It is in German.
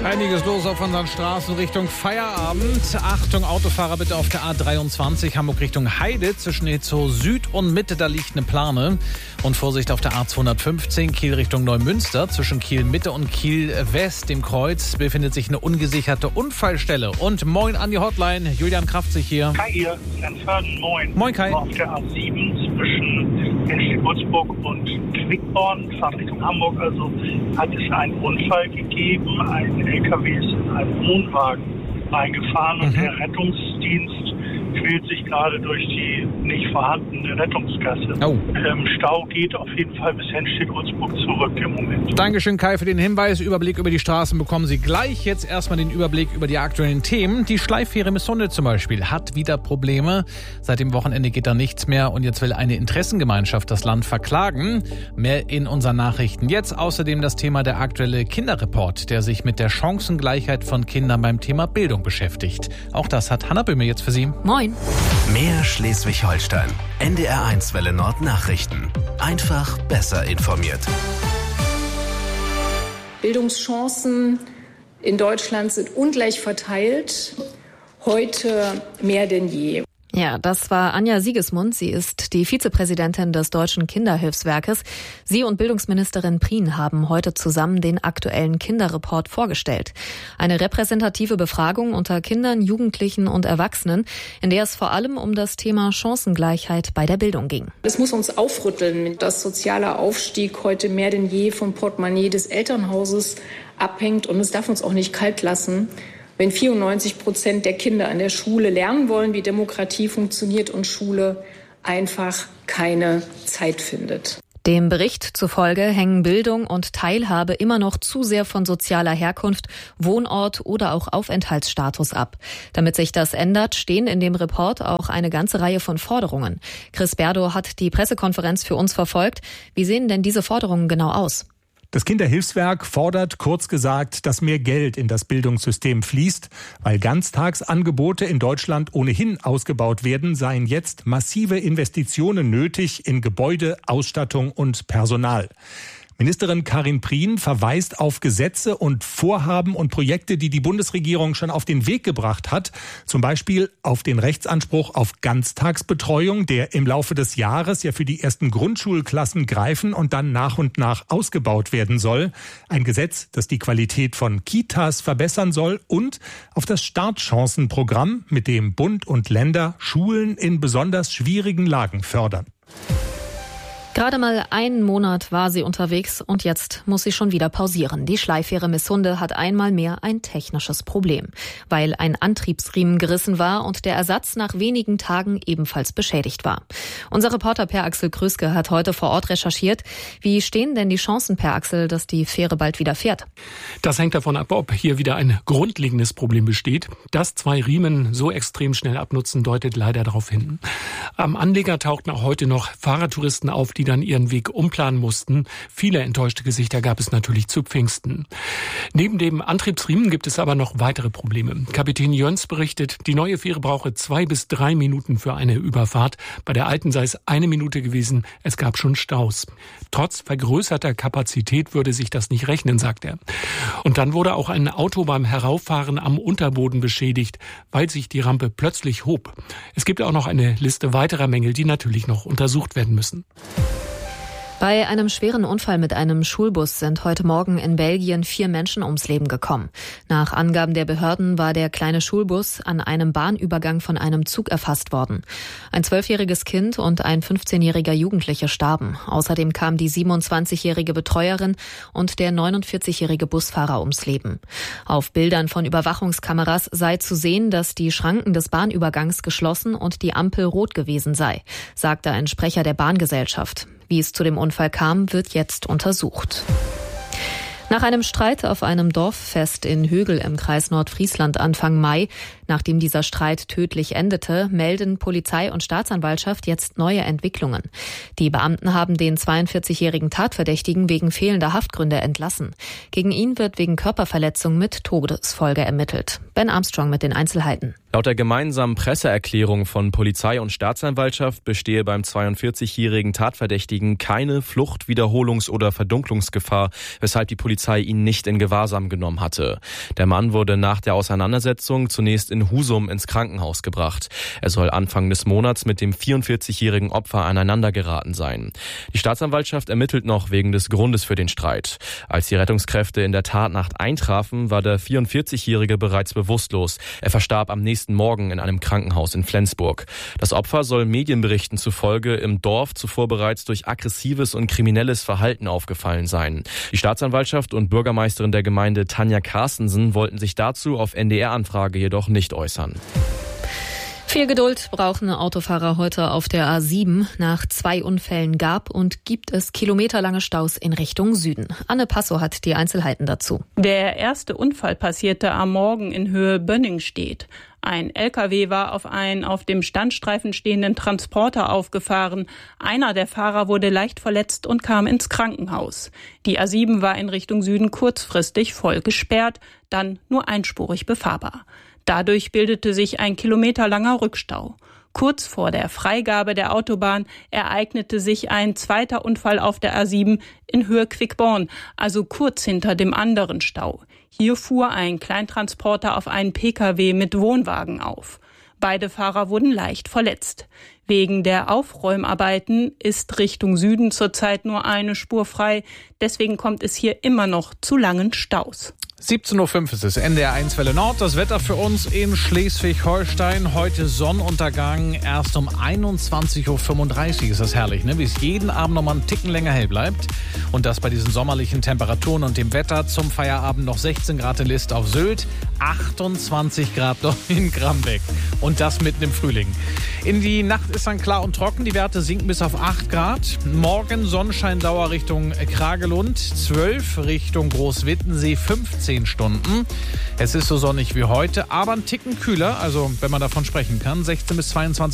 Einiges los auf unseren Straßen Richtung Feierabend. Achtung, Autofahrer bitte auf der A23 Hamburg Richtung Heide. Zwischen Itzehoe Süd und Mitte, da liegt eine Plane. Und Vorsicht auf der A215 Kiel Richtung Neumünster. Zwischen Kiel Mitte und Kiel West, dem Kreuz, befindet sich eine ungesicherte Unfallstelle. Und moin an die Hotline, Julian Kraftzig hier. Kai hier, Lenzhausen, moin. Moin Kai. Auf der A7 zwischen Henstedt-Würzburg und Quickborn, Fahrt Richtung Hamburg, also hat es einen Unfall gegeben. Ein LKW ist in einen Wohnwagen eingefahren und der Rettungsdienst quält sich gerade durch die nicht vorhandene Rettungsgasse. Oh. Stau geht auf jeden Fall bis Henstedt-Würzburg zurück im Moment. Dankeschön Kai für den Hinweis. Überblick über die Straßen bekommen Sie gleich. Jetzt erstmal den Überblick über die aktuellen Themen. Die Schleiffähre Missunde zum Beispiel hat wieder Probleme. Seit dem Wochenende geht da nichts mehr und jetzt will eine Interessengemeinschaft das Land verklagen. Mehr in unseren Nachrichten jetzt. Außerdem das Thema der aktuelle Kinderreport, der sich mit der Chancengleichheit von Kindern beim Thema Bildung beschäftigt. Auch das hat Hanna Böhme jetzt für Sie. Moin. Mehr Schleswig-Holstein. NDR1 Welle Nord Nachrichten. Einfach besser informiert. Bildungschancen in Deutschland sind ungleich verteilt. Heute mehr denn je. Ja, das war Anja Siegesmund. Sie ist die Vizepräsidentin des Deutschen Kinderhilfswerkes. Sie und Bildungsministerin Prien haben heute zusammen den aktuellen Kinderreport vorgestellt. Eine repräsentative Befragung unter Kindern, Jugendlichen und Erwachsenen, in der es vor allem um das Thema Chancengleichheit bei der Bildung ging. Es muss uns aufrütteln, dass sozialer Aufstieg heute mehr denn je vom Portemonnaie des Elternhauses abhängt. Und es darf uns auch nicht kalt lassen, wenn 94% der Kinder an der Schule lernen wollen, wie Demokratie funktioniert und Schule einfach keine Zeit findet. Dem Bericht zufolge hängen Bildung und Teilhabe immer noch zu sehr von sozialer Herkunft, Wohnort oder auch Aufenthaltsstatus ab. Damit sich das ändert, stehen in dem Report auch eine ganze Reihe von Forderungen. Chris Berdow hat die Pressekonferenz für uns verfolgt. Wie sehen denn diese Forderungen genau aus? Das Kinderhilfswerk fordert, kurz gesagt, dass mehr Geld in das Bildungssystem fließt. Weil Ganztagsangebote in Deutschland ohnehin ausgebaut werden, seien jetzt massive Investitionen nötig in Gebäude, Ausstattung und Personal. Ministerin Karin Prien verweist auf Gesetze und Vorhaben und Projekte, die die Bundesregierung schon auf den Weg gebracht hat. Zum Beispiel auf den Rechtsanspruch auf Ganztagsbetreuung, der im Laufe des Jahres ja für die ersten Grundschulklassen greifen und dann nach und nach ausgebaut werden soll. Ein Gesetz, das die Qualität von Kitas verbessern soll, und auf das Startchancenprogramm, mit dem Bund und Länder Schulen in besonders schwierigen Lagen fördern. Gerade mal einen Monat war sie unterwegs und jetzt muss sie schon wieder pausieren. Die Schleiffähre Missunde hat einmal mehr ein technisches Problem, weil ein Antriebsriemen gerissen war und der Ersatz nach wenigen Tagen ebenfalls beschädigt war. Unser Reporter Per Axel Krüske hat heute vor Ort recherchiert. Wie stehen denn die Chancen, Per Axel, dass die Fähre bald wieder fährt? Das hängt davon ab, ob hier wieder ein grundlegendes Problem besteht. Dass 2 Riemen so extrem schnell abnutzen, deutet leider darauf hin. Am Anleger tauchten auch heute noch Fahrradtouristen auf, die dann ihren Weg umplanen mussten. Viele enttäuschte Gesichter gab es natürlich zu Pfingsten. Neben dem Antriebsriemen gibt es aber noch weitere Probleme. Kapitän Jöns berichtet, die neue Fähre brauche 2 bis 3 Minuten für eine Überfahrt. Bei der alten sei es 1 Minute gewesen. Es gab schon Staus. Trotz vergrößerter Kapazität würde sich das nicht rechnen, sagt er. Und dann wurde auch ein Auto beim Herauffahren am Unterboden beschädigt, weil sich die Rampe plötzlich hob. Es gibt auch noch eine Liste weiterer Mängel, die natürlich noch untersucht werden müssen. Bei einem schweren Unfall mit einem Schulbus sind heute Morgen in Belgien 4 Menschen ums Leben gekommen. Nach Angaben der Behörden war der kleine Schulbus an einem Bahnübergang von einem Zug erfasst worden. Ein 12-jähriges Kind und ein 15-jähriger Jugendlicher starben. Außerdem kam die 27-jährige Betreuerin und der 49-jährige Busfahrer ums Leben. Auf Bildern von Überwachungskameras sei zu sehen, dass die Schranken des Bahnübergangs geschlossen und die Ampel rot gewesen sei, sagte ein Sprecher der Bahngesellschaft. Wie es zu dem Unfall kam, wird jetzt untersucht. Nach einem Streit auf einem Dorffest in Högel im Kreis Nordfriesland Anfang Mai, nachdem dieser Streit tödlich endete, melden Polizei und Staatsanwaltschaft jetzt neue Entwicklungen. Die Beamten haben den 42-jährigen Tatverdächtigen wegen fehlender Haftgründe entlassen. Gegen ihn wird wegen Körperverletzung mit Todesfolge ermittelt. Ben Armstrong mit den Einzelheiten. Laut der gemeinsamen Presseerklärung von Polizei und Staatsanwaltschaft bestehe beim 42-jährigen Tatverdächtigen keine Flucht-, Wiederholungs- oder Verdunklungsgefahr, weshalb die Polizei ihn nicht in Gewahrsam genommen hatte. Der Mann wurde nach der Auseinandersetzung zunächst in Husum ins Krankenhaus gebracht. Er soll Anfang des Monats mit dem 44-jährigen Opfer aneinandergeraten sein. Die Staatsanwaltschaft ermittelt noch wegen des Grundes für den Streit. Als die Rettungskräfte in der Tatnacht eintrafen, war der 44-jährige bereits bewusstlos. Er verstarb am nächsten Morgen in einem Krankenhaus in Flensburg. Das Opfer soll Medienberichten zufolge im Dorf zuvor bereits durch aggressives und kriminelles Verhalten aufgefallen sein. Die Staatsanwaltschaft und Bürgermeisterin der Gemeinde Tanja Carstensen wollten sich dazu auf NDR-Anfrage jedoch nicht äußern. Viel Geduld brauchen Autofahrer heute auf der A7. Nach 2 Unfällen gab und gibt es kilometerlange Staus in Richtung Süden. Anne Passo hat die Einzelheiten dazu. Der erste Unfall passierte am Morgen in Höhe Bönningstedt. Ein LKW war auf einen auf dem Standstreifen stehenden Transporter aufgefahren. Einer der Fahrer wurde leicht verletzt und kam ins Krankenhaus. Die A7 war in Richtung Süden kurzfristig voll gesperrt, dann nur einspurig befahrbar. Dadurch bildete sich ein kilometerlanger Rückstau. Kurz vor der Freigabe der Autobahn ereignete sich ein zweiter Unfall auf der A7 in Höhe Quickborn, also kurz hinter dem anderen Stau. Hier fuhr ein Kleintransporter auf einen Pkw mit Wohnwagen auf. Beide Fahrer wurden leicht verletzt. Wegen der Aufräumarbeiten ist Richtung Süden zurzeit nur eine Spur frei. Deswegen kommt es hier immer noch zu langen Staus. 17.05 Uhr ist es, NDR1 Welle Nord. Das Wetter für uns in Schleswig-Holstein. Heute Sonnenuntergang erst um 21.35 Uhr. Ist das herrlich, ne? Wie es jeden Abend noch mal einen Ticken länger hell bleibt. Und das bei diesen sommerlichen Temperaturen und dem Wetter. Zum Feierabend noch 16 Grad in List auf Sylt, 28 Grad noch in Grambeck. Und das mitten im Frühling. In die Nacht ist dann klar und trocken. Die Werte sinken bis auf 8 Grad. Morgen Sonnenscheindauer Richtung Kragelund, 12 Richtung Großwittensee, 15 Stunden. Es ist so sonnig wie heute, aber ein Ticken kühler, also wenn man davon sprechen kann, 16 bis 22